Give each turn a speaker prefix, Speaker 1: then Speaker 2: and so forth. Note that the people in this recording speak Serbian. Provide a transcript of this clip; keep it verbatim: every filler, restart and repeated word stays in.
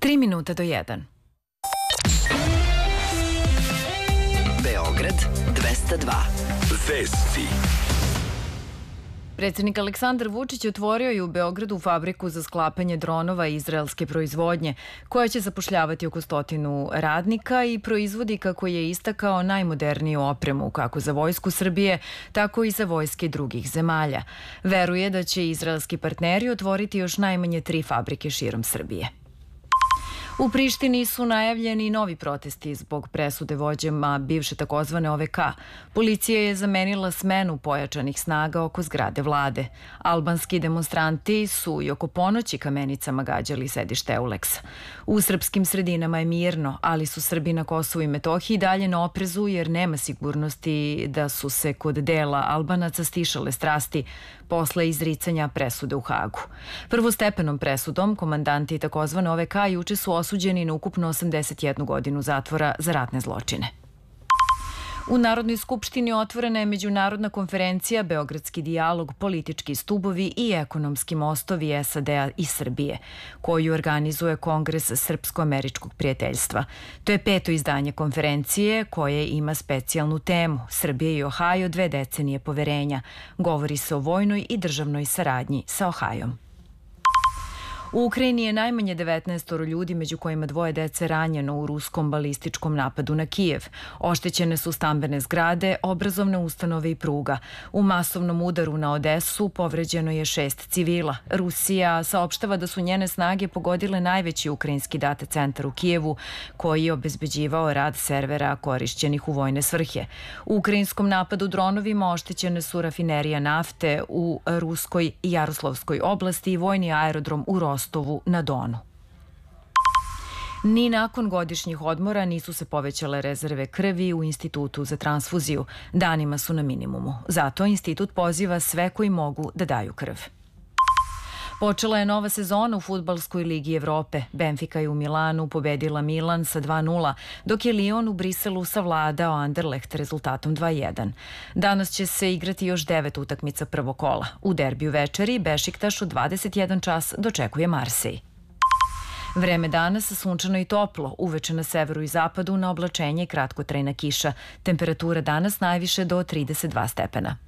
Speaker 1: Tri minuta do jedan.
Speaker 2: Beograd dvesta dva. Vesti.
Speaker 1: Predsjednik Aleksandar Vučić otvorio je u Beogradu fabriku za sklapanje dronova izraelske proizvodnje, koja će zapošljavati oko stotinu radnika i proizvodi, kako je istakao, najmoderniju opremu kako za vojsku Srbije, tako i za vojske drugih zemalja. Veruje da će izraelski partneri otvoriti još najmanje tri fabrike širom Srbije. U Prištini su najavljeni novi protesti zbog presude vođama bivše takozvane O V K. Policija je zamenila smenu pojačanih snaga oko zgrade vlade. Albanski demonstranti su i oko ponoći kamenicama gađali sedište Euleksa. U srpskim sredinama je mirno, ali su Srbi na Kosovu i Metohiji dalje na oprezu jer nema sigurnosti da su se kod dela Albanaca stišale strasti posle izricanja presude u Hagu. Prvostepenom presudom komandanti takozvane O V K juče su osuđeni na ukupno osamdeset jednu godinu zatvora za ratne zločine. U Narodnoj skupštini otvorena je međunarodna konferencija Beogradski dijalog, politički stubovi i ekonomski mostovi S A D-a i Srbije, koju organizuje Kongres Srpsko-američkog prijateljstva. To je peto izdanje konferencije koje ima specijalnu temu Srbije i Ohajo, dve decenije poverenja. Govori se o vojnoj i državnoj saradnji sa Ohajom. U Ukrajini je najmanje devetnaest ljudi, među kojima dvoje dece ranjeno u ruskom balističkom napadu na Kijev. Oštećene su stambene zgrade, obrazovne ustanove i pruga. U masovnom udaru na Odesu povređeno je šest civila. Rusija saopštava da su njene snage pogodile najveći ukrajinski data centar u Kijevu, koji je obezbeđivao rad servera korišćenih u vojne svrhe. U ukrajinskom napadu dronovima oštećene su rafinerija nafte u Ruskoj i Jaroslavskoj oblasti i vojni aerodrom u Rostovu na Donu. Ni nakon godišnjih odmora nisu se povećale rezerve krvi u Institutu za transfuziju. Danima su na minimumu. Zato institut poziva sve koji mogu da daju krv. Počela je nova sezona u fudbalskoj ligi Evrope. Benfica je u Milanu pobedila Milan sa dva nula, dok je Lyon u Briselu savladao Anderlecht rezultatom dva jedan. Danas će se igrati još devet utakmica prvog kola. U derbiju večeri Bešiktaš u dvadeset jedan čas dočekuje Marsej. Vreme danas sunčano i toplo, uveče na severu i zapadu na oblačenje i kratkotrajna kiša. Temperatura danas najviše do trideset dva stepena.